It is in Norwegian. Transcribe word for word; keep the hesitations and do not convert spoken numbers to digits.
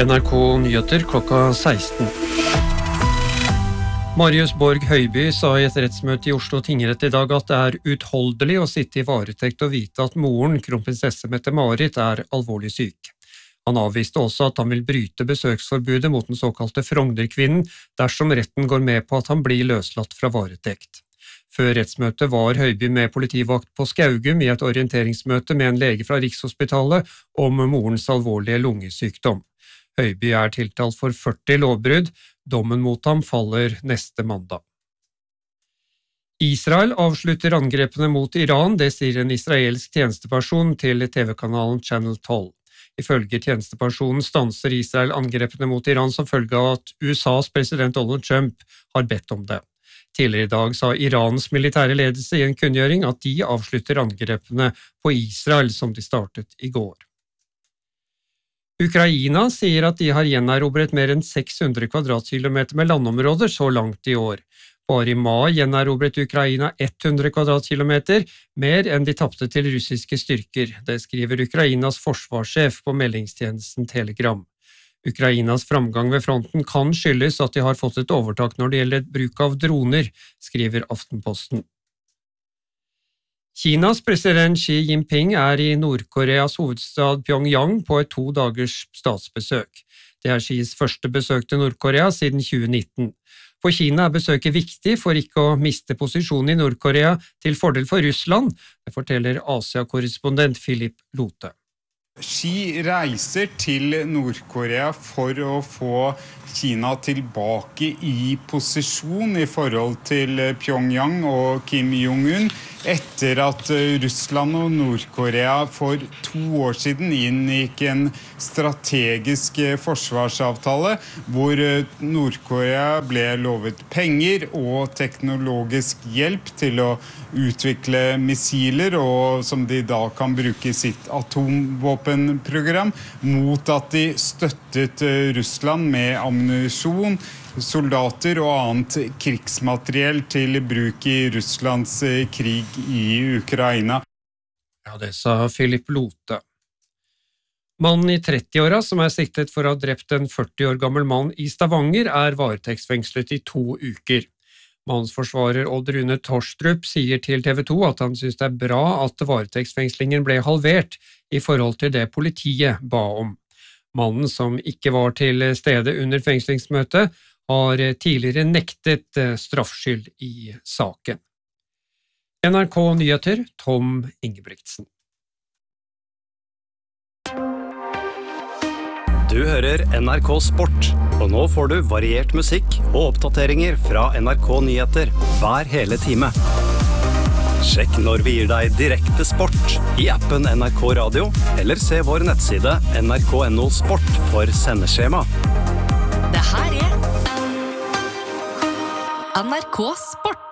N R K Nyheter klokka seksten. Marius Borg Høiby sa i et rettsmøte i Oslo tingrett i dag at det er utholdelig å sitte i varetekt og vite at moren, kronprinsesse Mette-Marit, er alvorlig syk. Han avviste også at han vil bryte besøksforbudet mot den såkalte Frogner-kvinnen dersom retten går med på at han blir løslatt fra varetekt. Før rettsmøtet var Høiby med politivakt på Skaugum i et orienteringsmøte med en lege fra Rikshospitalet om morens alvorlige lungesykdom. Høiby er tiltalt for førti lovbrudd. Dommen mot ham faller neste mandag. Israel avslutter angrepene mot Iran, det sier en israelsk tjenesteperson til T V-kanalen Channel tolv. Ifølge tjenestepersonen stanser Israel angrepene mot Iran som følge av at U S A's president Donald Trump har bedt om det. Tidligere i dag sa Irans militære ledelse i en kunngjøring at de avslutter angrepene på Israel som de startet i går. Ukraina sier at de har gjenerobret mer enn seks hundre kvadratkilometer med landområder så langt i år. Bare i mai gjenerobret Ukraina hundre kvadratkilometer, mer enn de tapte til russiske styrker. Det skriver Ukrainas forsvarssjef på meldingstjenesten Telegram. Ukrainas framgang ved fronten kan skyldes at de har fått et overtak når det gjelder bruk av droner, skriver Aftenposten. Kinas president Xi Jinping er i Nord-Koreas hovedstad Pyongyang på et to dagers statsbesøk. Det er Xis første besøk til Nord-Korea siden tjue nitten. For Kina er besøket viktig for ikke å miste posisjonen i Nord-Korea til fordel for Russland, det forteller Asia-korrespondent Philip Lote. Xi reiser til Nord-Korea for å få Kina tilbake i posisjon i forhold til Pyongyang og Kim Jong-un, etter at Russland og Nord-Korea for to år siden inngikk en strategisk forsvarsavtale, hvor Nord-Korea ble lovet penger og teknologisk hjelp til å utvikle missiler, og som de da kan bruke i sitt atomvåpenprogram, mot at de støttet Russland med ammunisjon, soldater og annet krigsmateriell til bruk i Russlands krig i Ukraina. Ja, det sa Philip Lote. Mannen i trettiåra som er siktet for å ha drept en førti år gammel mann i Stavanger er varetektsfengslet i to uker. Mannens forsvarer Odd Rune Torstrup sier til T V to at han synes det er bra at varetektsfengslingen ble halvert i forhold til det politiet ba om. Mannen, som ikke var til stede under fengslingsmøtet, har tidligere nektet straffskyld i saken. N R K Nyheter, Tom Ingebrigtsen. Du hører N R K Sport, og nå får du variert musikk og oppdateringer fra N R K Nyheter hver hele time. Sjekk når vi gir deg direkte sport i appen N R K Radio, eller se vår nettside N R K punktum N O Sport for sendeskjema. Det her er N R K Sport.